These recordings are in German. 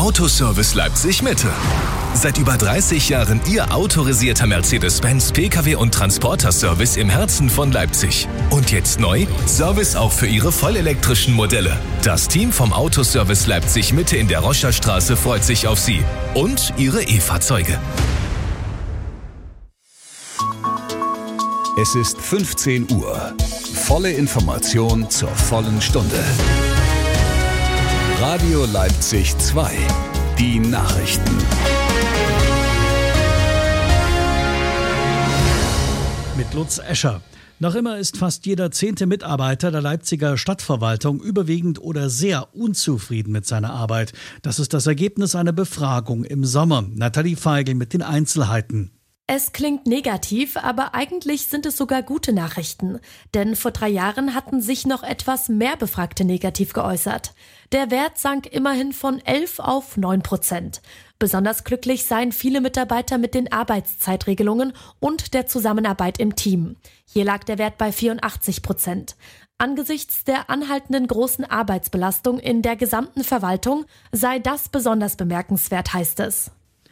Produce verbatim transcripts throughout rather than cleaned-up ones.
Autoservice Leipzig Mitte. Seit über dreißig Jahren Ihr autorisierter Mercedes-Benz P K W- und Transporter-Service im Herzen von Leipzig. Und jetzt neu, Service auch für Ihre vollelektrischen Modelle. Das Team vom Autoservice Leipzig Mitte in der Roscherstraße freut sich auf Sie und Ihre E-Fahrzeuge. Es ist fünfzehn Uhr. Volle Information zur vollen Stunde. Radio Leipzig zwei. Die Nachrichten. Mit Lutz Escher. Noch immer ist fast jeder zehnte Mitarbeiter der Leipziger Stadtverwaltung überwiegend oder sehr unzufrieden mit seiner Arbeit. Das ist das Ergebnis einer Befragung im Sommer. Nathalie Feigl mit den Einzelheiten. Es klingt negativ, aber eigentlich sind es sogar gute Nachrichten. Denn vor drei Jahren hatten sich noch etwas mehr Befragte negativ geäußert. Der Wert sank immerhin von elf auf neun Prozent. Besonders glücklich seien viele Mitarbeiter mit den Arbeitszeitregelungen und der Zusammenarbeit im Team. Hier lag der Wert bei vierundachtzig Prozent. Angesichts der anhaltenden großen Arbeitsbelastung in der gesamten Verwaltung sei das besonders bemerkenswert, heißt es.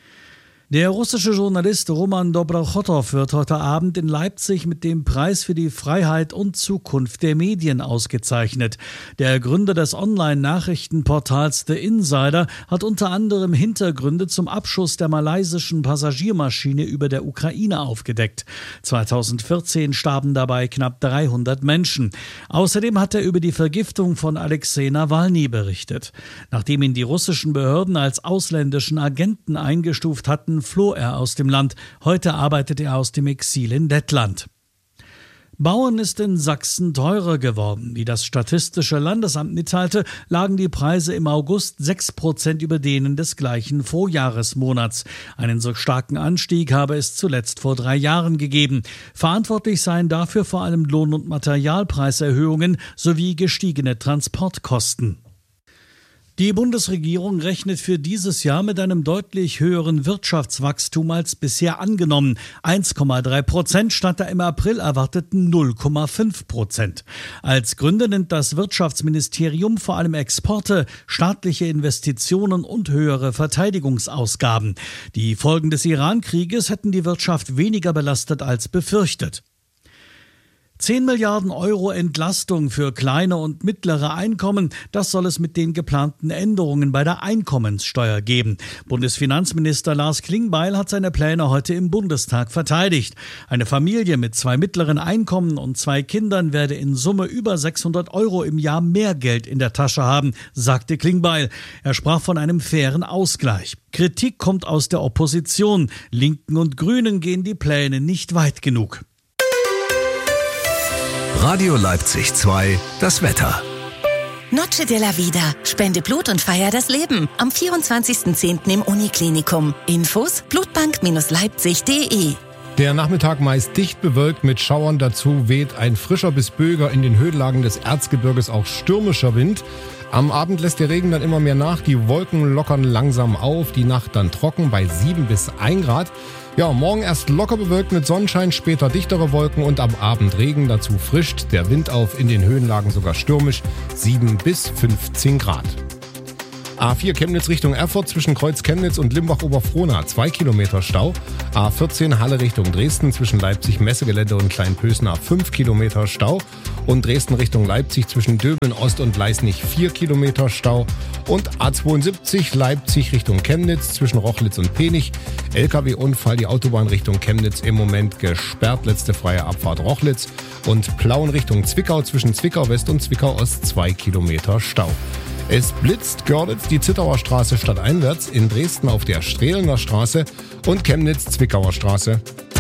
Der russische Journalist Roman Dobrochotow wird heute Abend in Leipzig mit dem Preis für die Freiheit und Zukunft der Medien ausgezeichnet. Der Gründer des Online-Nachrichtenportals The Insider hat unter anderem Hintergründe zum Abschuss der malaysischen Passagiermaschine über der Ukraine aufgedeckt. zweitausendvierzehn starben dabei knapp dreihundert Menschen. Außerdem hat er über die Vergiftung von Alexei Nawalny berichtet. Nachdem ihn die russischen Behörden als ausländischen Agenten eingestuft hatten, floh er aus dem Land. Heute arbeitet er aus dem Exil in Lettland. Bauen ist in Sachsen teurer geworden. Wie das Statistische Landesamt mitteilte, lagen die Preise im August sechs Prozent über denen des gleichen Vorjahresmonats. Einen so starken Anstieg habe es zuletzt vor drei Jahren gegeben. Verantwortlich seien dafür vor allem Lohn- und Materialpreiserhöhungen sowie gestiegene Transportkosten. Die Bundesregierung rechnet für dieses Jahr mit einem deutlich höheren Wirtschaftswachstum als bisher angenommen. eins Komma drei Prozent statt der im April erwarteten null Komma fünf Prozent. Als Gründe nennt das Wirtschaftsministerium vor allem Exporte, staatliche Investitionen und höhere Verteidigungsausgaben. Die Folgen des Iran-Krieges hätten die Wirtschaft weniger belastet als befürchtet. zehn Milliarden Euro Entlastung für kleine und mittlere Einkommen, das soll es mit den geplanten Änderungen bei der Einkommenssteuer geben. Bundesfinanzminister Lars Klingbeil hat seine Pläne heute im Bundestag verteidigt. Eine Familie mit zwei mittleren Einkommen und zwei Kindern werde in Summe über sechshundert Euro im Jahr mehr Geld in der Tasche haben, sagte Klingbeil. Er sprach von einem fairen Ausgleich. Kritik kommt aus der Opposition. Linken und Grünen gehen die Pläne nicht weit genug. Radio Leipzig zwei, das Wetter. Noche de la Vida. Spende Blut und feier das Leben. Am vierundzwanzigsten zehnten im Uniklinikum. Infos blutbank Leipzig punkt de. Der Nachmittag meist dicht bewölkt mit Schauern. Dazu weht ein frischer bis böiger, in den Höhenlagen des Erzgebirges auch stürmischer Wind. Am Abend lässt der Regen dann immer mehr nach. Die Wolken lockern langsam auf. Die Nacht dann trocken bei sieben bis ein Grad. Ja, morgen erst locker bewölkt mit Sonnenschein, später dichtere Wolken und am Abend Regen. Dazu frischt der Wind auf, in den Höhenlagen sogar stürmisch, sieben bis fünfzehn Grad. A vier Chemnitz Richtung Erfurt zwischen Kreuz Chemnitz und Limbach-Oberfrohna, zwei Kilometer Stau. A vierzehn Halle Richtung Dresden zwischen Leipzig-Messegelände und Kleinpösna, fünf Kilometer Stau. Und Dresden Richtung Leipzig zwischen Döbeln Ost und Leisnig, vier Kilometer Stau. Und A zweiundsiebzig Leipzig Richtung Chemnitz zwischen Rochlitz und Penich. L K W-Unfall, die Autobahn Richtung Chemnitz im Moment gesperrt, letzte freie Abfahrt Rochlitz. Und Plauen Richtung Zwickau zwischen Zwickau West und Zwickau Ost, zwei Kilometer Stau. Es blitzt Görlitz die Zittauer Straße stadteinwärts, in Dresden auf der Strehlener Straße und Chemnitz Zwickauer Straße.